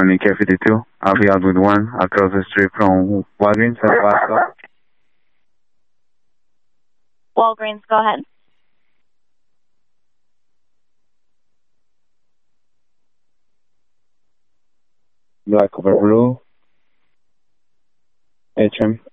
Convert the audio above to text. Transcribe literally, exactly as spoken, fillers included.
County, K fifty-two. I'll be out with one across the street from Walgreens at Vasco. Walgreens, go ahead. Black over blue. H M.